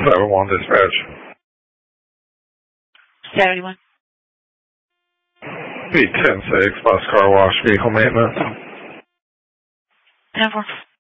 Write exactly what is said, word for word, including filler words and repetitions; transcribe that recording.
seven one dispatch. seventy-one. Be ten six, bus car wash, vehicle maintenance. ten four.